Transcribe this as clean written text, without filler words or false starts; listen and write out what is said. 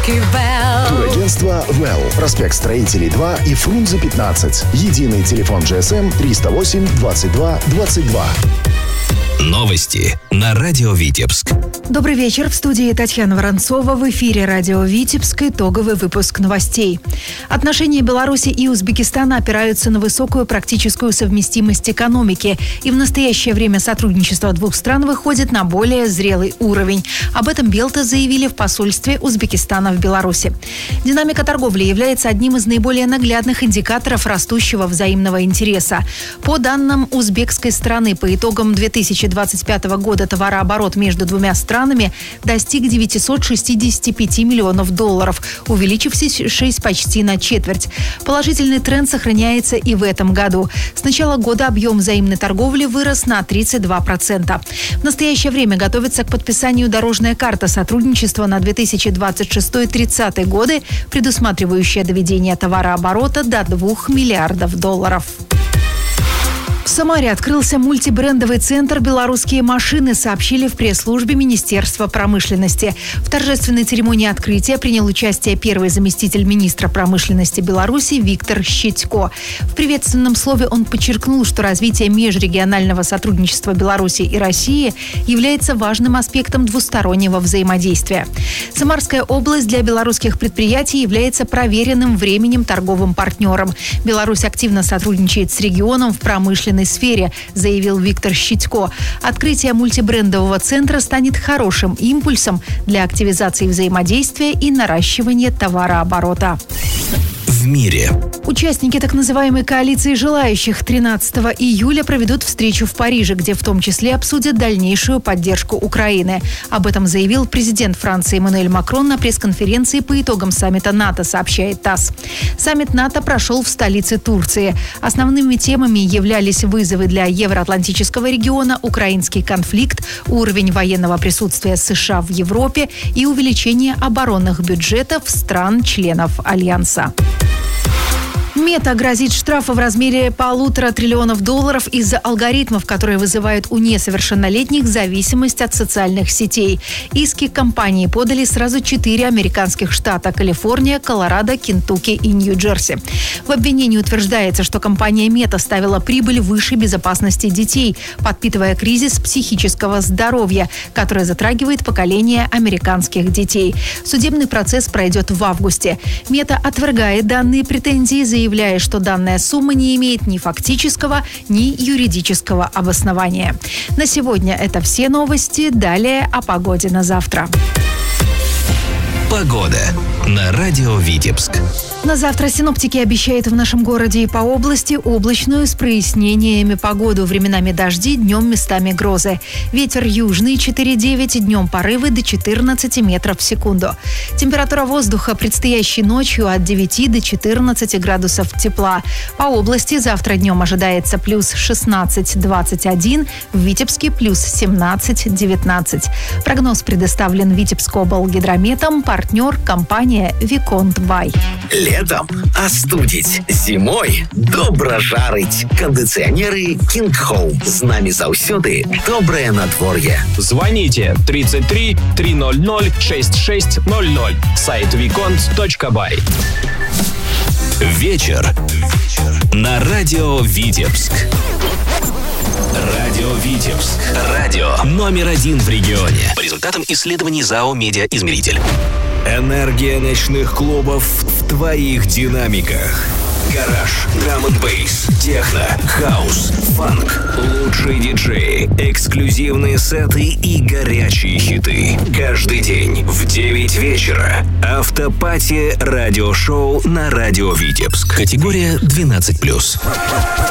Турагентство «Вэлл». Проспект Строителей 2 и Фрунзе 15. Единый телефон GSM 308 22 22. Новости на радио Витебск. Добрый вечер. В студии Татьяна Воронцова. В эфире радио Витебск. Итоговый выпуск новостей. Отношения Беларуси и Узбекистана опираются на высокую практическую совместимость экономики. И в настоящее время сотрудничество двух стран выходит на более зрелый уровень. Об этом Белта заявили в посольстве Узбекистана в Беларуси. Динамика торговли является одним из наиболее наглядных индикаторов растущего взаимного интереса. По данным узбекской стороны, по итогам 2025 года товарооборот между двумя странами достиг 965 миллионов долларов, увеличившись почти на четверть. Положительный тренд сохраняется и в этом году. С начала года объем взаимной торговли вырос на 32%. В настоящее время готовится к подписанию дорожная карта сотрудничества на 2026-30 годы, предусматривающая доведение товарооборота до 2 миллиардов долларов. В Самаре открылся мультибрендовый центр «Белорусские машины», сообщили в пресс-службе Министерства промышленности. В торжественной церемонии открытия принял участие первый заместитель министра промышленности Беларуси Виктор Щитько. В приветственном слове он подчеркнул, что развитие межрегионального сотрудничества Беларуси и России является важным аспектом двустороннего взаимодействия. Самарская область для белорусских предприятий является проверенным временем торговым партнером. Беларусь активно сотрудничает с регионом в промышленной сфере, заявил Виктор Щитько. Открытие мультибрендового центра станет хорошим импульсом для активизации взаимодействия и наращивания товарооборота. В мире. Участники так называемой коалиции желающих 13 июля проведут встречу в Париже, где в том числе обсудят дальнейшую поддержку Украины. Об этом заявил президент Франции Эммануэль Макрон на пресс-конференции по итогам саммита НАТО, сообщает ТАСС. Саммит НАТО прошел в столице Турции. Основными темами являлись вызовы для евроатлантического региона, украинский конфликт, уровень военного присутствия США в Европе и увеличение оборонных бюджетов стран-членов Альянса. Мета грозит штрафом в размере $1,5 триллиона из-за алгоритмов, которые вызывают у несовершеннолетних зависимость от социальных сетей. Иски компании подали сразу 4 американских штата – Калифорния, Колорадо, Кентукки и Нью-Джерси. В обвинении утверждается, что компания Мета ставила прибыль выше безопасности детей, подпитывая кризис психического здоровья, который затрагивает поколение американских детей. Судебный процесс пройдет в августе. Мета отвергает данные претензии, заявляя, что данная сумма не имеет ни фактического, ни юридического обоснования. На сегодня это все новости. Далее о погоде на завтра. Погода на радио Витебск. На завтра синоптики обещают в нашем городе и по области облачную с прояснениями погоду. Временами дожди, днем местами грозы. Ветер южный 4,9, днем порывы до 14 метров в секунду. Температура воздуха предстоящей ночью от 9 до 14 градусов тепла. По области завтра днем ожидается плюс 16-21, в Витебске плюс 17-19. Прогноз предоставлен Витебскоблгидрометом, партнер компания «Виконт Бай». Летом остудить, зимой добра жарить. Кондиционеры King Home. З нами заўсёды доброе надворье. Звоните 33 300 6600. Сайт виконт.бай. Вечер на радио Витебск. Радио Витебск. Радио номер 1 в регионе. По результатам исследований ЗАО «Медиаизмеритель». Энергия ночных клубов в твоих динамиках. Гараж, драм-н-бейс, техно, хаус, фанк, лучшие диджеи, эксклюзивные сеты и горячие хиты. Каждый день в 9 вечера. Автопати радиошоу на радио Витебск. Категория 12+.